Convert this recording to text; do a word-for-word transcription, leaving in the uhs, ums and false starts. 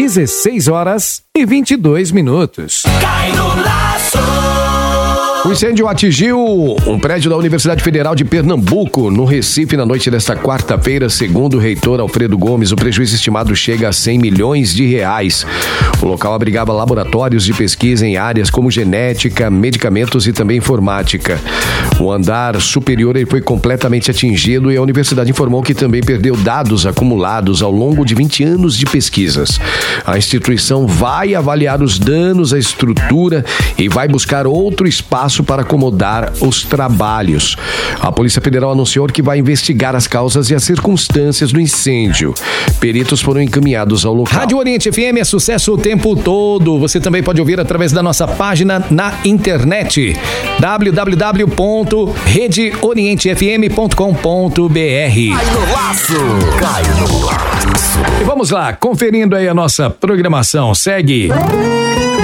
dezesseis horas e vinte e dois minutos. Cai no laço. O incêndio atingiu um prédio da Universidade Federal de Pernambuco, no Recife, na noite desta quarta-feira. Segundo o reitor Alfredo Gomes, o prejuízo estimado chega a cem milhões de reais. O local abrigava laboratórios de pesquisa em áreas como genética, medicamentos e também informática. O andar superior ele foi completamente atingido e a universidade informou que também perdeu dados acumulados ao longo de vinte anos de pesquisas. A instituição vai avaliar os danos à estrutura e vai buscar outro espaço para acomodar os trabalhos. A Polícia Federal anunciou que vai investigar as causas e as circunstâncias do incêndio. Peritos foram encaminhados ao local. Rádio Oriente F M é sucesso o tempo todo. Você também pode ouvir através da nossa página na internet w w w ponto rede oriente f m ponto com ponto b r. Cai no laço. Cai no laço. E vamos lá, conferindo aí a nossa programação. Segue